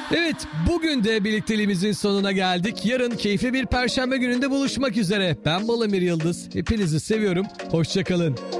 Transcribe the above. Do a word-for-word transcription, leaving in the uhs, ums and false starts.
Evet, bugün de birlikteliğimizin sonuna geldik. Yarın keyifli bir perşembe gününde buluşmak üzere. Ben Balamir Yıldız. Hepinizi seviyorum. Hoşça kalın.